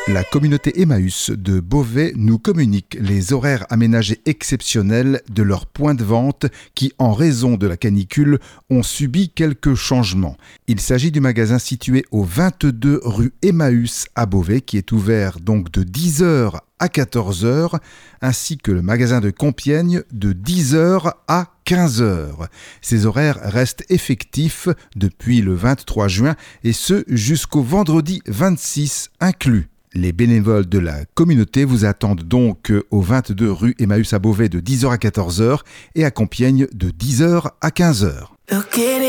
La communauté Emmaüs de Beauvais nous communique les horaires aménagés exceptionnels de leurs points de vente qui, en raison de la canicule, ont subi quelques changements. Il s'agit du magasin situé au 22 rue Emmaüs à Beauvais qui est ouvert donc de 10h à 14h, ainsi que le magasin de Compiègne de 10h à 15h. Ces horaires restent effectifs depuis le 23 juin et ce jusqu'au vendredi 26 inclus. Les bénévoles de la communauté vous attendent donc au 22 rue Emmaüs à Beauvais de 10h à 14h et à Compiègne de 10h à 15h.